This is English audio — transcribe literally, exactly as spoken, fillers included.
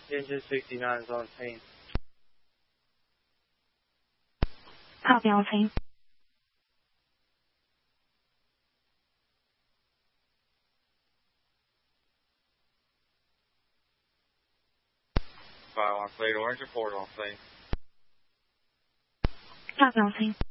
Engine sixty-nine is on scene. Copy on scene. five one Fleet Orange, report on scene. Copy on scene.